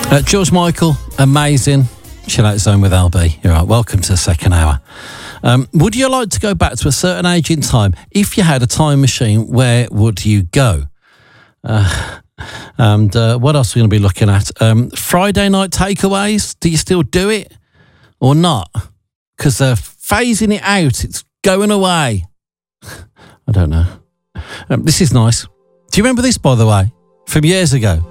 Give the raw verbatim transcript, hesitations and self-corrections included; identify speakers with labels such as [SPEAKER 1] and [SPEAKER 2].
[SPEAKER 1] Uh, George Michael, amazing. Chill Out Zone with L B. You're right. Welcome to the second hour. Um, would you like to go back to a certain age in time? If you had a time machine, where would you go? Uh, and uh, what else are we going to be looking at? Um, Friday night takeaways. Do you still do it or not? Because they're phasing it out. It's going away. I don't know. Um, this is nice. Do you remember this, by the way, from years ago?